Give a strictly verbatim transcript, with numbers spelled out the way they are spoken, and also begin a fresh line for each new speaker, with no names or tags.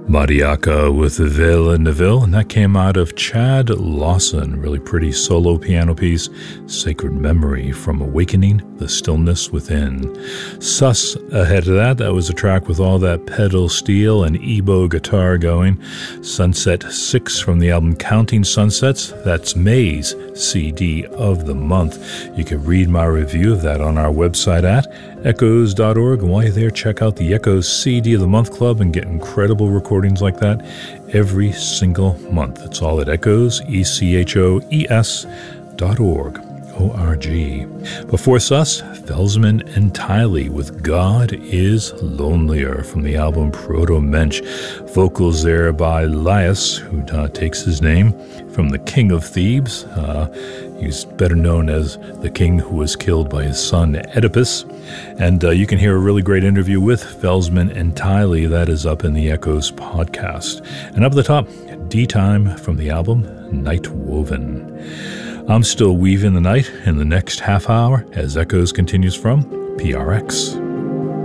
Mariaka with Ville Neville, and that came out of Chad Lawson. Really pretty solo piano piece, Sacred Memory from Awakening the Stillness Within. Sus ahead of that, that was a track with all that pedal steel and Ebo guitar going. Sunset six from the album Counting Sunsets, that's May's C D of the month. You can read my review of that on our website at echoes dot org, and while you're there, check out the Echoes C D of the Month Club and get incredible recordings like that every single month. It's all at Echoes, E C H O E S dot org. O R G. Before Sus, Felsman and Tiley with God is Lonelier from the album Proto Mensch. Vocals there by Laius, who uh, takes his name from the King of Thebes. Uh, he's better known as the king who was killed by his son Oedipus. And uh, you can hear a really great interview with Felsman and Tiley. That is up in the Echoes podcast. And up at the top, D-Time from the album Night Woven. I'm still weaving the night in the next half hour as Echoes continues from P R X.